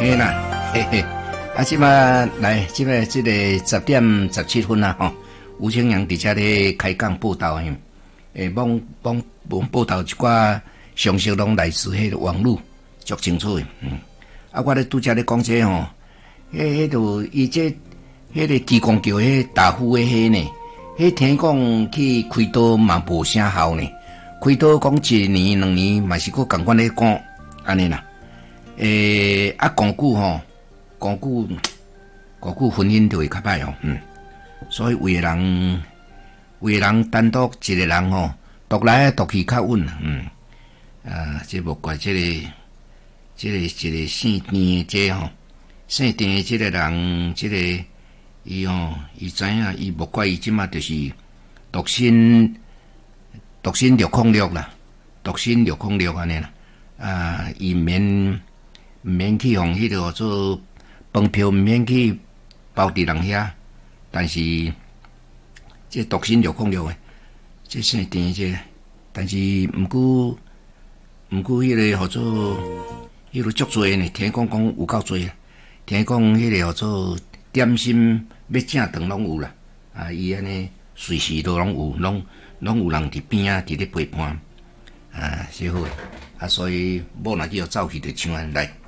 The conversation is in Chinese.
嘿啦，嘿嘿，即摆来，即摆这个10:17啊，吼，吴清阳伫遮咧开讲报道嘿，网报道一寡常识拢来自迄个网络，足清楚诶，我咧拄则咧讲这吼，迄度伊这迄个基公桥迄大夫诶迄呢，迄听讲去开刀嘛无啥效呢，开刀讲1年2年嘛是佫共款咧讲安尼啦。讲久婚姻就会较歹哦，所以有的人单独一个人吼，独来独去较稳，这无怪这个姓丁这吼，姓丁这个人，这个伊知影，伊无怪伊即马就是独身606啦，独身606安尼啦，伊毋免去互迄个做饭票，毋免去包伫人遐，但是这独身606诶，这姓丁这个，但是毋过迄个号做迄个足多呢，听讲有够多，听讲迄个号做点心要正顿拢有啦，伊安尼随时都拢有，拢有人伫边啊，伫咧陪伴，是好，所以某若去互走去就像安来。